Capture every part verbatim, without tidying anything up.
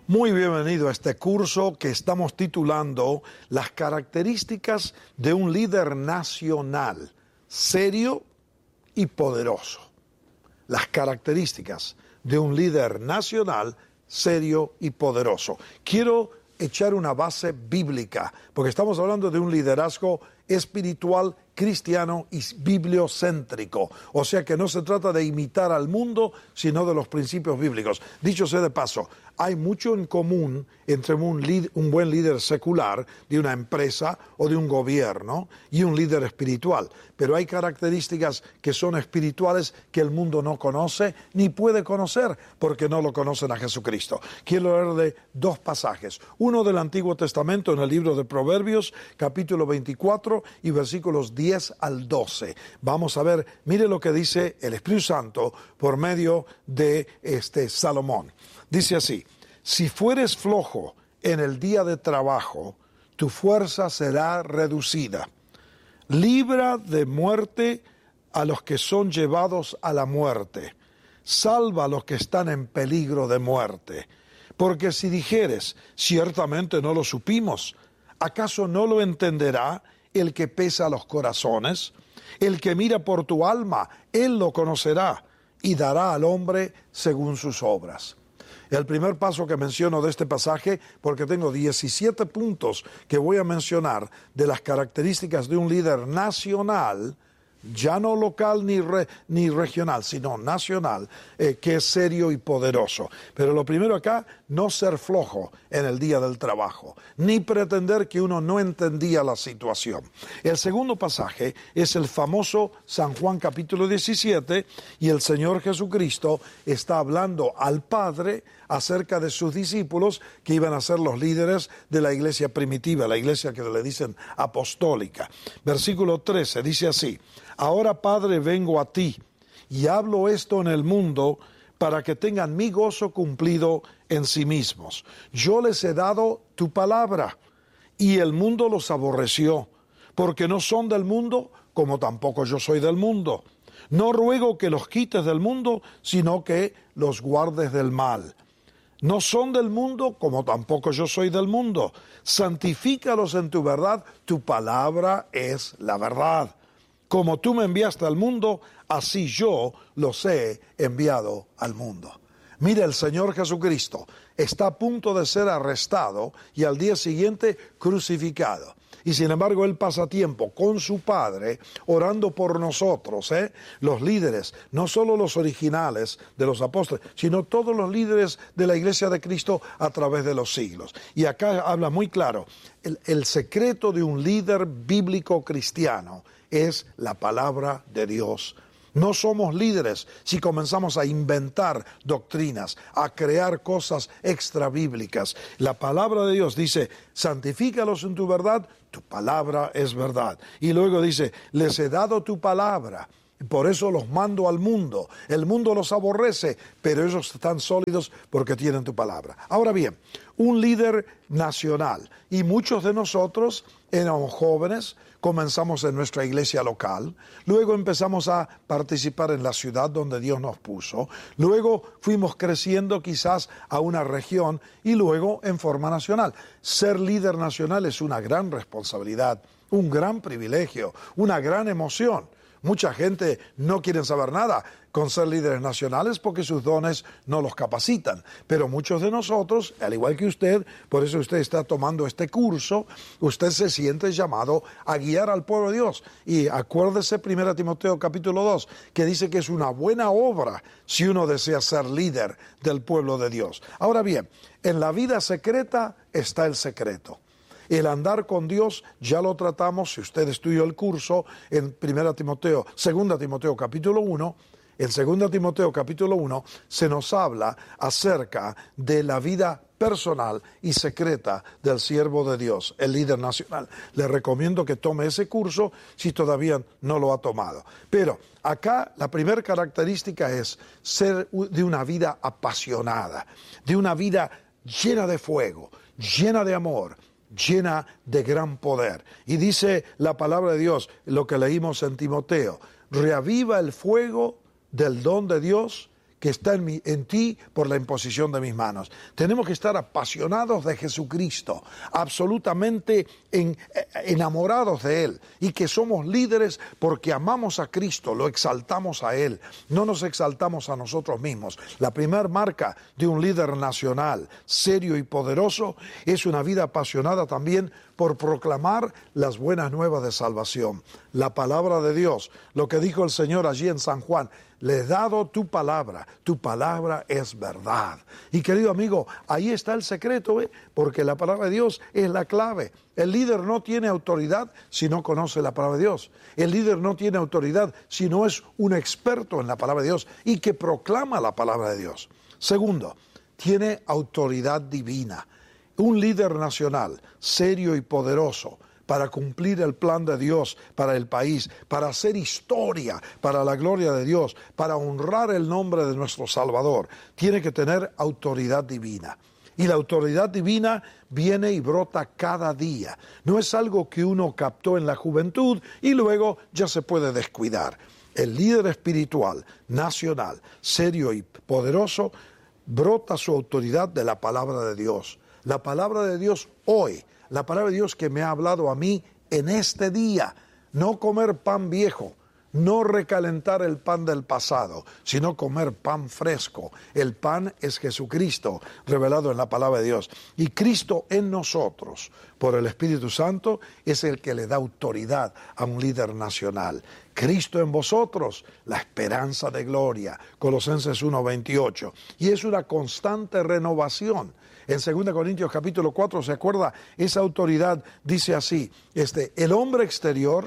Muy bienvenido a este curso que estamos titulando Las características de un líder nacional, serio y poderoso. Las características de un líder nacional, serio y poderoso. Quiero echar una base bíblica, porque estamos hablando de un liderazgo espiritual, cristiano y bibliocéntrico. O sea que no se trata de imitar al mundo, sino de los principios bíblicos. Dicho sea de paso, hay mucho en común entre un, líder, un buen líder secular de una empresa o de un gobierno y un líder espiritual. Pero hay características que son espirituales que el mundo no conoce ni puede conocer porque no lo conocen a Jesucristo. Quiero leer de dos pasajes. Uno del Antiguo Testamento en el libro de Proverbios, capítulo veinticuatro y versículos diez al doce. Vamos a ver, mire lo que dice el Espíritu Santo por medio de este Salomón. Dice así: si fueres flojo en el día de trabajo, tu fuerza será reducida. Libra de muerte a los que son llevados a la muerte. Salva a los que están en peligro de muerte. Porque si dijeres, ciertamente no lo supimos, ¿acaso no lo entenderá el que pesa los corazones? El que mira por tu alma, él lo conocerá y dará al hombre según sus obras. El primer paso que menciono de este pasaje, porque tengo diecisiete puntos que voy a mencionar de las características de un líder nacional, ya no local ni, re, ni regional, sino nacional, eh, que es serio y poderoso. Pero lo primero acá, no ser flojo en el día del trabajo, ni pretender que uno no entendía la situación. El segundo pasaje es el famoso San Juan capítulo diecisiete, y el Señor Jesucristo está hablando al Padre acerca de sus discípulos que iban a ser los líderes de la iglesia primitiva, la iglesia que le dicen apostólica. Versículo trece dice así: ahora, Padre, vengo a ti, y hablo esto en el mundo para que tengan mi gozo cumplido en sí mismos. Yo les he dado tu palabra, y el mundo los aborreció, porque no son del mundo, como tampoco yo soy del mundo. No ruego que los quites del mundo, sino que los guardes del mal. No son del mundo, como tampoco yo soy del mundo. Santifícalos en tu verdad, tu palabra es la verdad. Como tú me enviaste al mundo, así yo los he enviado al mundo. Mira, el Señor Jesucristo está a punto de ser arrestado y al día siguiente crucificado. Y sin embargo, Él pasa tiempo con su Padre orando por nosotros, ¿eh? Los líderes, no solo los originales de los apóstoles, sino todos los líderes de la Iglesia de Cristo a través de los siglos. Y acá habla muy claro, el, el secreto de un líder bíblico cristiano es la palabra de Dios. No somos líderes si comenzamos a inventar doctrinas, a crear cosas extra bíblicas. La palabra de Dios dice, santifícalos en tu verdad, tu palabra es verdad. Y luego dice, les he dado tu palabra, por eso los mando al mundo. El mundo los aborrece, pero ellos están sólidos porque tienen tu palabra. Ahora bien, un líder nacional, y muchos de nosotros éramos jóvenes, comenzamos en nuestra iglesia local, luego empezamos a participar en la ciudad donde Dios nos puso, luego fuimos creciendo quizás a una región y luego en forma nacional. Ser líder nacional es una gran responsabilidad, un gran privilegio, una gran emoción. Mucha gente no quiere saber nada con ser líderes nacionales porque sus dones no los capacitan. Pero muchos de nosotros, al igual que usted, por eso usted está tomando este curso, usted se siente llamado a guiar al pueblo de Dios. Y acuérdese primera Timoteo capítulo dos, que dice que es una buena obra si uno desea ser líder del pueblo de Dios. Ahora bien, en la vida secreta está el secreto. El andar con Dios ya lo tratamos, si usted estudió el curso en primera Timoteo, segunda Timoteo capítulo uno, en segunda Timoteo capítulo uno se nos habla acerca de la vida personal y secreta del siervo de Dios, el líder nacional. Le recomiendo que tome ese curso si todavía no lo ha tomado. Pero acá la primera característica es ser de una vida apasionada, de una vida llena de fuego, llena de amor, llena de gran poder. Y dice la palabra de Dios, lo que leímos en Timoteo, reaviva el fuego del don de Dios que está en, mi, en ti por la imposición de mis manos. Tenemos que estar apasionados de Jesucristo, absolutamente en, enamorados de Él, y que somos líderes porque amamos a Cristo, lo exaltamos a Él, no nos exaltamos a nosotros mismos. La primera marca de un líder nacional, serio y poderoso, es una vida apasionada también por proclamar las buenas nuevas de salvación, la palabra de Dios, lo que dijo el Señor allí en San Juan: le he dado tu palabra, tu palabra es verdad. Y querido amigo, ahí está el secreto, ¿eh? Porque la palabra de Dios es la clave. El líder no tiene autoridad si no conoce la palabra de Dios. El líder no tiene autoridad si no es un experto en la palabra de Dios y que proclama la palabra de Dios. Segundo, tiene autoridad divina. Un líder nacional, serio y poderoso, para cumplir el plan de Dios para el país, para hacer historia, para la gloria de Dios, para honrar el nombre de nuestro Salvador, tiene que tener autoridad divina. Y la autoridad divina viene y brota cada día. No es algo que uno captó en la juventud y luego ya se puede descuidar. El líder espiritual, nacional, serio y poderoso, brota su autoridad de la palabra de Dios. La palabra de Dios hoy, la palabra de Dios que me ha hablado a mí en este día. No comer pan viejo, no recalentar el pan del pasado, sino comer pan fresco. El pan es Jesucristo, revelado en la palabra de Dios. Y Cristo en nosotros, por el Espíritu Santo, es el que le da autoridad a un líder nacional. Cristo en vosotros, la esperanza de gloria. Colosenses uno veintiocho. Y es una constante renovación. En segunda Corintios capítulo cuatro, ¿se acuerda? Esa autoridad dice así: este, el hombre exterior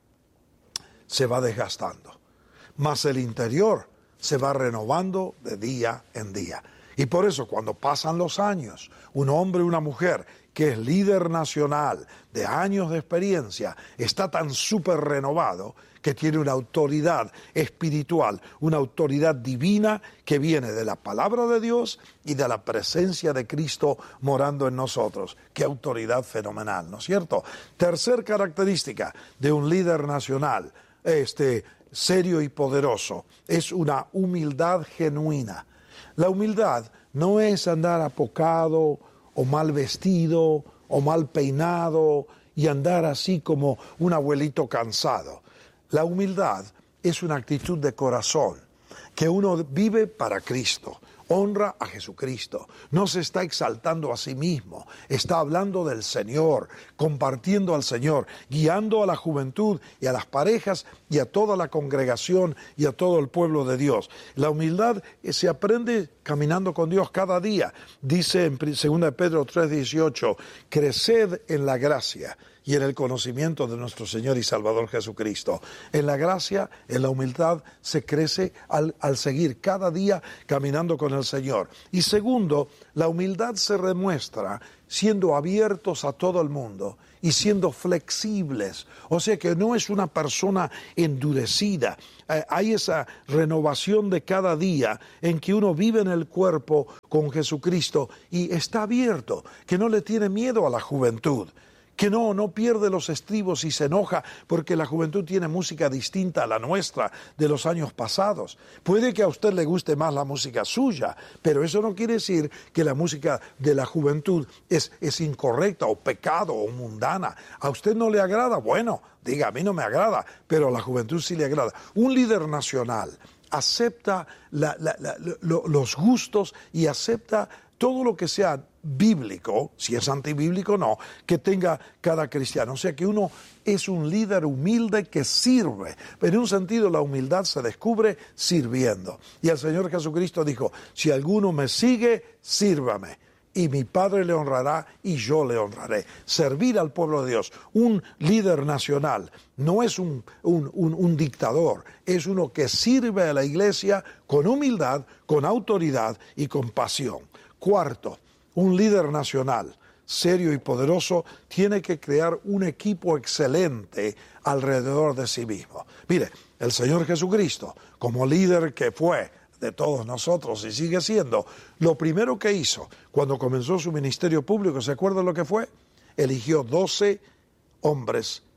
se va desgastando, mas el interior se va renovando de día en día. Y por eso, cuando pasan los años, un hombre o una mujer que es líder nacional, de años de experiencia, está tan súper renovado que tiene una autoridad espiritual, una autoridad divina que viene de la palabra de Dios y de la presencia de Cristo morando en nosotros. ¡Qué autoridad fenomenal!, ¿no es cierto? Tercer característica de un líder nacional, este, serio y poderoso, es una humildad genuina. La humildad no es andar apocado o mal vestido o mal peinado y andar así como un abuelito cansado. La humildad es una actitud de corazón, que uno vive para Cristo, honra a Jesucristo, no se está exaltando a sí mismo, está hablando del Señor, compartiendo al Señor, guiando a la juventud y a las parejas y a toda la congregación y a todo el pueblo de Dios. La humildad se aprende caminando con Dios cada día. Dice en segunda de Pedro tres dieciocho, creced en la gracia y en el conocimiento de nuestro Señor y Salvador Jesucristo. En la gracia, en la humildad, se crece al, al seguir cada día caminando con el Señor. Y segundo, la humildad se demuestra siendo abiertos a todo el mundo y siendo flexibles. O sea que no es una persona endurecida. Eh, hay esa renovación de cada día en que uno vive en el cuerpo con Jesucristo y está abierto, que no le tiene miedo a la juventud, que no, no pierde los estribos y se enoja porque la juventud tiene música distinta a la nuestra de los años pasados. Puede que a usted le guste más la música suya, pero eso no quiere decir que la música de la juventud es, es incorrecta o pecado o mundana. ¿A usted no le agrada? Bueno, diga, a mí no me agrada, pero a la juventud sí le agrada. Un líder nacional acepta la, la, la, lo, los gustos y acepta todo lo que sea bíblico, si es antibíblico no, que tenga cada cristiano. O sea que uno es un líder humilde que sirve. Pero en un sentido la humildad se descubre sirviendo. Y el Señor Jesucristo dijo, si alguno me sigue, sírvame. Y mi Padre le honrará y yo le honraré. Servir al pueblo de Dios. Un líder nacional no es un, un, un, un dictador, es uno que sirve a la iglesia con humildad, con autoridad y con pasión. Cuarto, un líder nacional serio y poderoso tiene que crear un equipo excelente alrededor de sí mismo. Mire, el Señor Jesucristo, como líder que fue de todos nosotros y sigue siendo, lo primero que hizo cuando comenzó su ministerio público, ¿se acuerdan lo que fue? Eligió doce hombres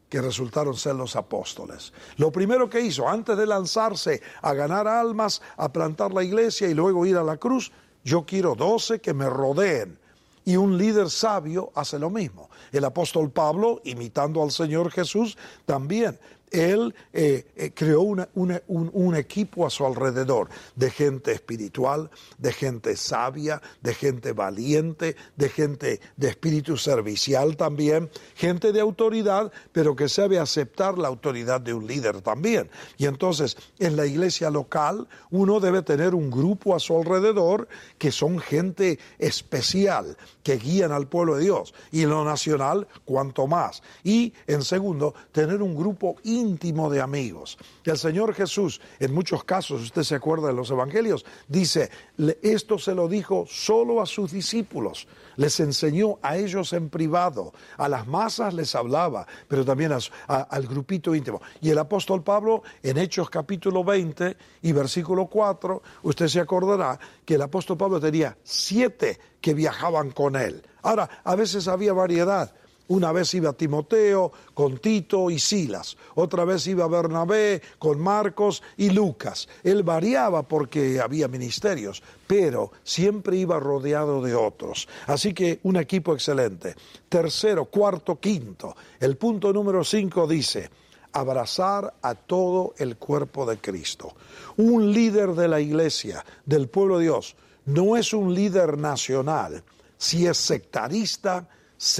que resultaron ser los apóstoles. Lo primero que hizo, antes de lanzarse a ganar almas, a plantar la iglesia y luego ir a la cruz, yo quiero doce que me rodeen. Y un líder sabio hace lo mismo. El apóstol Pablo, imitando al Señor Jesús, también. Él eh, eh, creó una, una, un, un equipo a su alrededor de gente espiritual, de gente sabia, de gente valiente, de gente de espíritu servicial también, gente de autoridad, pero que sabe aceptar la autoridad de un líder también. Y entonces, en la iglesia local, uno debe tener un grupo a su alrededor que son gente especial, que guían al pueblo de Dios. Y en lo nacional, cuanto más. Y, en segundo, tener un grupo íntimo de amigos. El Señor Jesús, en muchos casos, usted se acuerda de los evangelios, dice, esto se lo dijo solo a sus discípulos, les enseñó a ellos en privado, a las masas les hablaba, pero también a, a, al grupito íntimo. Y el apóstol Pablo, en Hechos capítulo veinte y versículo cuatro, usted se acordará que el apóstol Pablo tenía siete que viajaban con él. Ahora, a veces había variedad. Una vez iba Timoteo con Tito y Silas, otra vez iba Bernabé con Marcos y Lucas. Él variaba porque había ministerios, pero siempre iba rodeado de otros. Así que un equipo excelente. Tercero, cuarto, quinto. El punto número cinco dice, abrazar a todo el cuerpo de Cristo. Un líder de la iglesia, del pueblo de Dios, no es un líder nacional. Si es sectarista,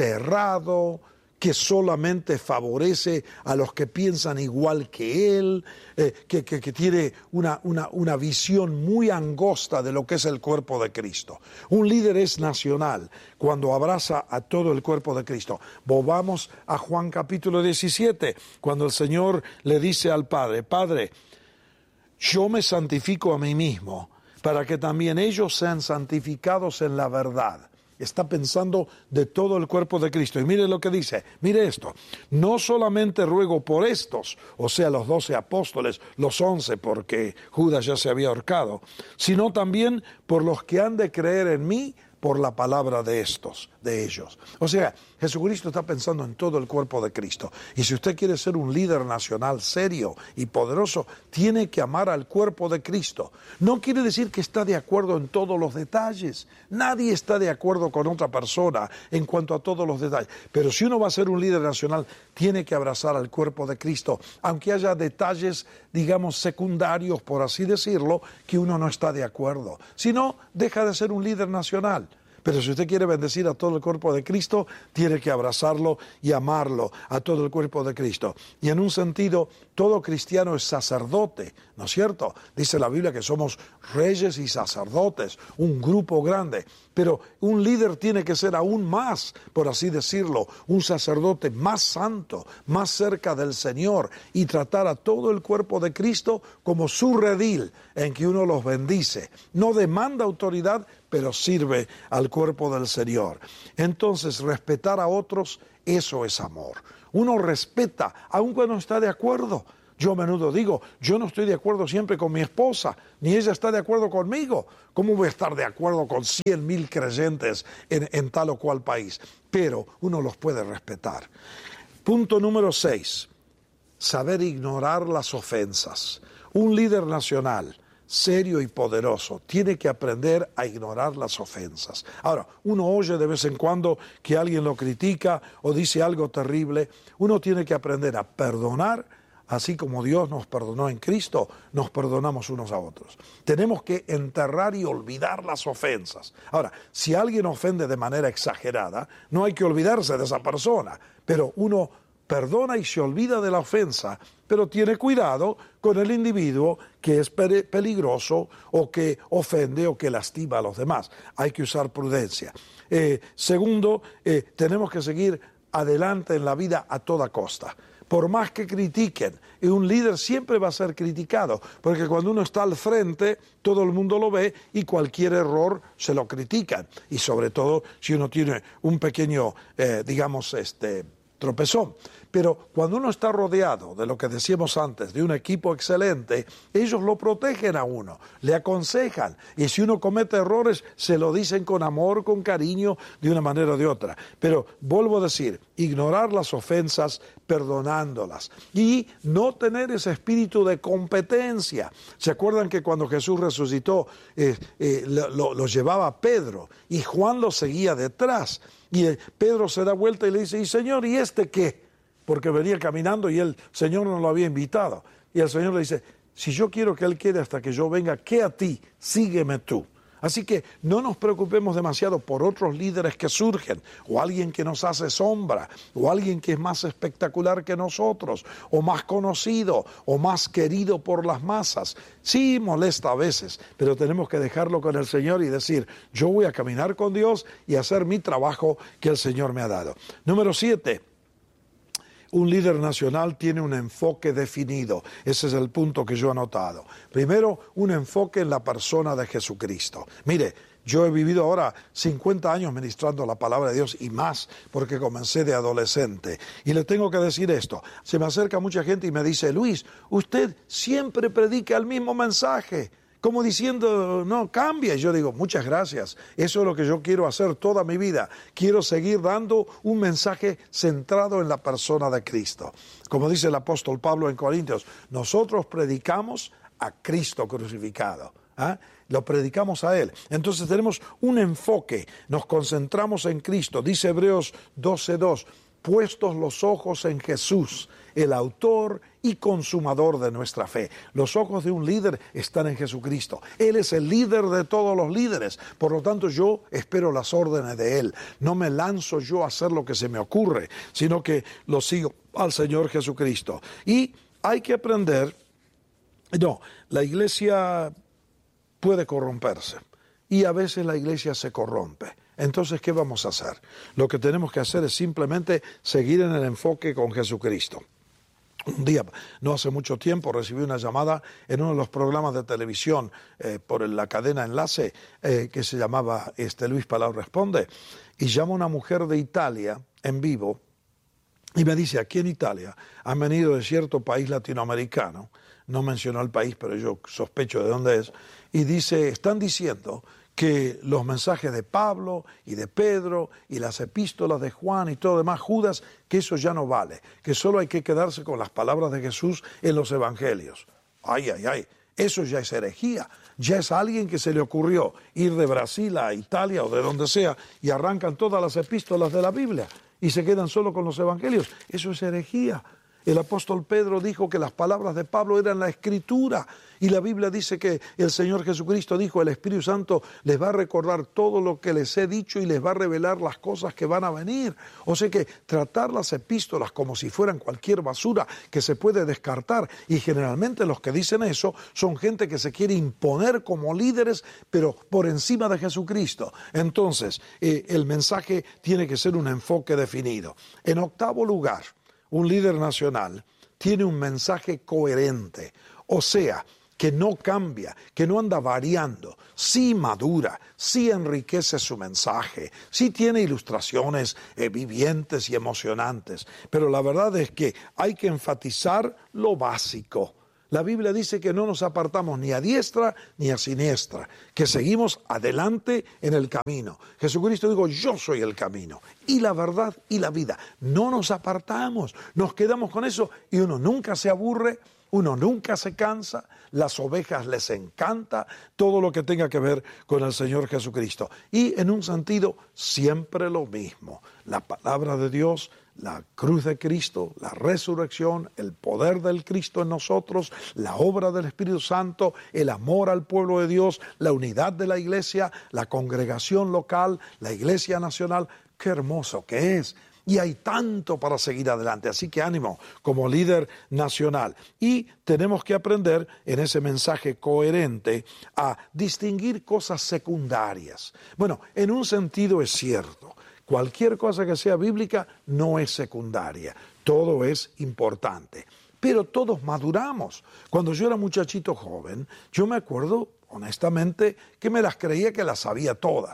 cerrado, que solamente favorece a los que piensan igual que él, eh, que, que, que tiene una, una, una visión muy angosta de lo que es el cuerpo de Cristo. Un líder es nacional cuando abraza a todo el cuerpo de Cristo. Volvamos a Juan capítulo diecisiete, cuando el Señor le dice al Padre, Padre, yo me santifico a mí mismo, para que también ellos sean santificados en la verdad. Está pensando de todo el cuerpo de Cristo. Y mire lo que dice, mire esto, no solamente ruego por estos, o sea, los doce apóstoles, los once, porque Judas ya se había ahorcado, sino también por los que han de creer en mí por la palabra de estos, de ellos. O sea, Jesucristo está pensando en todo el cuerpo de Cristo. Y si usted quiere ser un líder nacional serio y poderoso, tiene que amar al cuerpo de Cristo. No quiere decir que está de acuerdo en todos los detalles. Nadie está de acuerdo con otra persona en cuanto a todos los detalles. Pero si uno va a ser un líder nacional, tiene que abrazar al cuerpo de Cristo, aunque haya detalles, digamos, secundarios, por así decirlo, que uno no está de acuerdo. Si no, deja de ser un líder nacional. Pero si usted quiere bendecir a todo el cuerpo de Cristo, tiene que abrazarlo y amarlo a todo el cuerpo de Cristo. Y en un sentido, todo cristiano es sacerdote, ¿no es cierto? Dice la Biblia que somos reyes y sacerdotes, un grupo grande. Pero un líder tiene que ser aún más, por así decirlo, un sacerdote más santo, más cerca del Señor, y tratar a todo el cuerpo de Cristo como su redil en que uno los bendice. No demanda autoridad, pero sirve al cuerpo del Señor. Entonces, respetar a otros, eso es amor. Uno respeta, aun cuando está de acuerdo. Yo a menudo digo, yo no estoy de acuerdo siempre con mi esposa, ni ella está de acuerdo conmigo. ¿Cómo voy a estar de acuerdo con cien mil creyentes en, en tal o cual país? Pero uno los puede respetar. Punto número seis, saber ignorar las ofensas. Un líder nacional serio y poderoso tiene que aprender a ignorar las ofensas. Ahora, uno oye de vez en cuando que alguien lo critica o dice algo terrible. Uno tiene que aprender a perdonar, así como Dios nos perdonó en Cristo, nos perdonamos unos a otros. Tenemos que enterrar y olvidar las ofensas. Ahora, si alguien ofende de manera exagerada, no hay que olvidarse de esa persona, pero uno perdona y se olvida de la ofensa, pero tiene cuidado con el individuo que es peligroso o que ofende o que lastima a los demás. Hay que usar prudencia. Eh, segundo, eh, tenemos que seguir adelante en la vida a toda costa. Por más que critiquen, y un líder siempre va a ser criticado, porque cuando uno está al frente, todo el mundo lo ve y cualquier error se lo critican. Y sobre todo si uno tiene un pequeño, eh, digamos, este... tropezón. Pero cuando uno está rodeado de lo que decíamos antes, de un equipo excelente, ellos lo protegen a uno, le aconsejan. Y si uno comete errores, se lo dicen con amor, con cariño, de una manera o de otra. Pero vuelvo a decir, ignorar las ofensas perdonándolas y no tener ese espíritu de competencia. ¿Se acuerdan que cuando Jesús resucitó eh, eh, lo, lo llevaba Pedro y Juan lo seguía detrás? Y eh, Pedro se da vuelta y le dice, ¿y Señor, y este qué? Porque venía caminando y el Señor no lo había invitado. Y el Señor le dice, si yo quiero que Él quede hasta que yo venga, ¿qué a ti? Sígueme tú. Así que no nos preocupemos demasiado por otros líderes que surgen, o alguien que nos hace sombra, o alguien que es más espectacular que nosotros, o más conocido, o más querido por las masas. Sí, molesta a veces, pero tenemos que dejarlo con el Señor y decir, yo voy a caminar con Dios y hacer mi trabajo que el Señor me ha dado. Número siete. Un líder nacional tiene un enfoque definido. Ese es el punto que yo he anotado. Primero, un enfoque en la persona de Jesucristo. Mire, yo he vivido ahora cincuenta años ministrando la palabra de Dios y más, porque comencé de adolescente. Y le tengo que decir esto. Se me acerca mucha gente y me dice, Luis, usted siempre predica el mismo mensaje. Como diciendo, no, cambia. Y yo digo, muchas gracias. Eso es lo que yo quiero hacer toda mi vida. Quiero seguir dando un mensaje centrado en la persona de Cristo. Como dice el apóstol Pablo en Corintios, nosotros predicamos a Cristo crucificado. ¿Ah? Lo predicamos a Él. Entonces tenemos un enfoque, nos concentramos en Cristo. Dice Hebreos doce dos, puestos los ojos en Jesús, el autor y consumador de nuestra fe. Los ojos de un líder están en Jesucristo. Él es el líder de todos los líderes. Por lo tanto, yo espero las órdenes de Él. No me lanzo yo a hacer lo que se me ocurre, sino que lo sigo al Señor Jesucristo. Y hay que aprender, no, la iglesia puede corromperse y a veces la iglesia se corrompe. Entonces, ¿qué vamos a hacer? Lo que tenemos que hacer es simplemente seguir en el enfoque con Jesucristo. Un día, no hace mucho tiempo, recibí una llamada en uno de los programas de televisión eh, por la cadena Enlace eh, que se llamaba este, Luis Palau Responde, y llama una mujer de Italia en vivo y me dice, aquí en Italia han venido de cierto país latinoamericano, no mencionó el país, pero yo sospecho de dónde es, y dice, están diciendo que los mensajes de Pablo y de Pedro y las epístolas de Juan y todo lo demás, Judas, que eso ya no vale, que solo hay que quedarse con las palabras de Jesús en los evangelios. Ay, ay, ay, eso ya es herejía, ya es a alguien que se le ocurrió ir de Brasil a Italia o de donde sea y arrancan todas las epístolas de la Biblia y se quedan solo con los evangelios. Eso es herejía. El apóstol Pedro dijo que las palabras de Pablo eran la Escritura y la Biblia dice que el Señor Jesucristo dijo, el Espíritu Santo les va a recordar todo lo que les he dicho y les va a revelar las cosas que van a venir. O sea que tratar las epístolas como si fueran cualquier basura que se puede descartar, y generalmente los que dicen eso son gente que se quiere imponer como líderes, pero por encima de Jesucristo. Entonces, eh, el mensaje tiene que ser un enfoque definido. En octavo lugar, un líder nacional tiene un mensaje coherente, o sea, que no cambia, que no anda variando, sí madura, sí enriquece su mensaje, sí tiene ilustraciones eh, vivientes y emocionantes, pero la verdad es que hay que enfatizar lo básico. La Biblia dice que no nos apartamos ni a diestra ni a siniestra, que seguimos adelante en el camino. Jesucristo dijo, yo soy el camino y la verdad y la vida. No nos apartamos, nos quedamos con eso y uno nunca se aburre, uno nunca se cansa, las ovejas les encanta todo lo que tenga que ver con el Señor Jesucristo. Y en un sentido, siempre lo mismo, la palabra de Dios, la cruz de Cristo, la resurrección, el poder del Cristo en nosotros, la obra del Espíritu Santo, el amor al pueblo de Dios, la unidad de la iglesia, la congregación local, la iglesia nacional. ¡Qué hermoso que es! Y hay tanto para seguir adelante, así que ánimo como líder nacional. Y tenemos que aprender en ese mensaje coherente a distinguir cosas secundarias. Bueno, en un sentido es cierto. Cualquier cosa que sea bíblica no es secundaria, todo es importante. Pero todos maduramos. Cuando yo era muchachito joven, yo me acuerdo honestamente que me las creía que las sabía todas.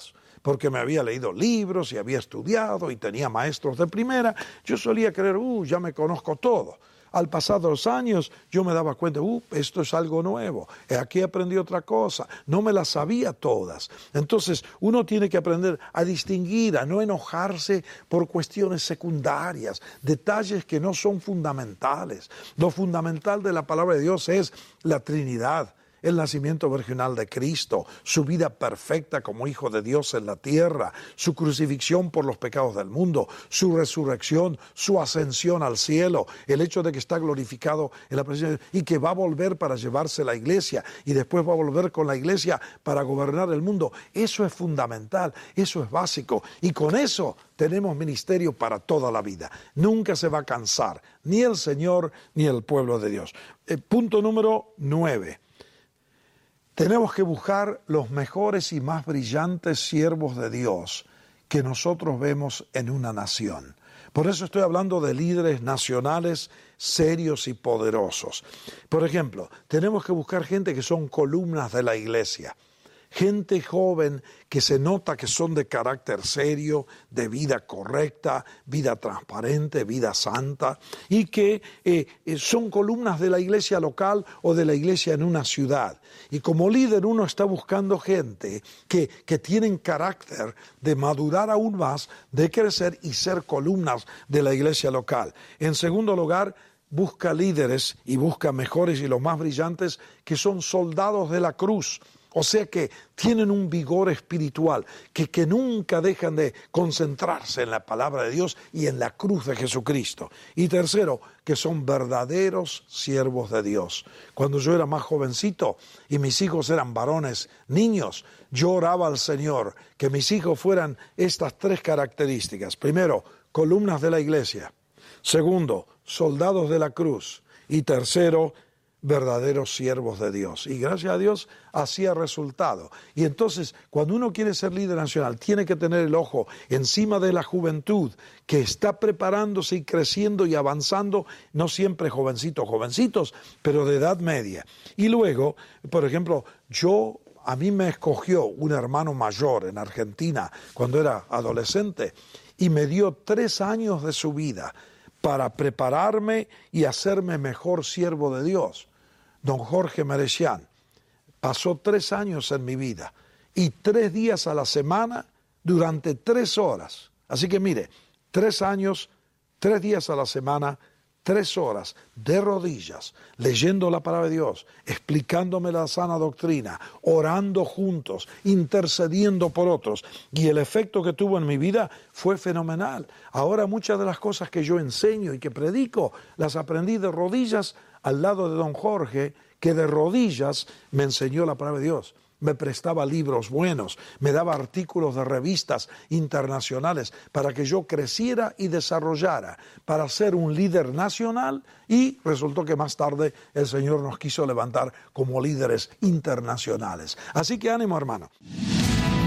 porque me había leído libros y había estudiado y tenía maestros de primera, yo solía creer, uh, ya me conozco todo. Al pasar los años yo me daba cuenta, uh, esto es algo nuevo, aquí aprendí otra cosa, no me las sabía todas. Entonces uno tiene que aprender a distinguir, a no enojarse por cuestiones secundarias, detalles que no son fundamentales. Lo fundamental de la palabra de Dios es la Trinidad, el nacimiento virginal de Cristo, su vida perfecta como Hijo de Dios en la tierra, su crucifixión por los pecados del mundo, su resurrección, su ascensión al cielo, el hecho de que está glorificado en la presencia de Dios y que va a volver para llevarse la iglesia y después va a volver con la iglesia para gobernar el mundo. Eso es fundamental, eso es básico y con eso tenemos ministerio para toda la vida. Nunca se va a cansar, ni el Señor ni el pueblo de Dios. Eh, punto número nueve. Tenemos que buscar los mejores y más brillantes siervos de Dios que nosotros vemos en una nación. Por eso estoy hablando de líderes nacionales serios y poderosos. Por ejemplo, tenemos que buscar gente que son columnas de la iglesia. Gente joven que se nota que son de carácter serio, de vida correcta, vida transparente, vida santa, y que eh, son columnas de la iglesia local o de la iglesia en una ciudad. Y como líder uno está buscando gente que, que tienen carácter de madurar aún más, de crecer y ser columnas de la iglesia local. En segundo lugar, busca líderes y busca mejores y los más brillantes que son soldados de la cruz. O sea que tienen un vigor espiritual, que, que nunca dejan de concentrarse en la palabra de Dios y en la cruz de Jesucristo. Y tercero, que son verdaderos siervos de Dios. Cuando yo era más jovencito y mis hijos eran varones, niños, yo oraba al Señor que mis hijos fueran estas tres características. Primero, columnas de la iglesia. Segundo, soldados de la cruz. Y tercero, verdaderos siervos de Dios. Y gracias a Dios así ha resultado. Y entonces, cuando uno quiere ser líder nacional, tiene que tener el ojo encima de la juventud que está preparándose y creciendo y avanzando, no siempre jovencitos, jovencitos, pero de edad media. Y luego, por ejemplo, yo, a mí me escogió un hermano mayor en Argentina cuando era adolescente y me dio tres años de su vida para prepararme y hacerme mejor siervo de Dios. Don Jorge Merecián pasó tres años en mi vida y tres días a la semana durante tres horas. Así que mire, tres años, tres días a la semana, tres horas de rodillas, leyendo la palabra de Dios, explicándome la sana doctrina, orando juntos, intercediendo por otros. Y el efecto que tuvo en mi vida fue fenomenal. Ahora muchas de las cosas que yo enseño y que predico, las aprendí de rodillas al lado de don Jorge, que de rodillas me enseñó la palabra de Dios. Me prestaba libros buenos, me daba artículos de revistas internacionales para que yo creciera y desarrollara, para ser un líder nacional, y resultó que más tarde el Señor nos quiso levantar como líderes internacionales. Así que ánimo, hermano.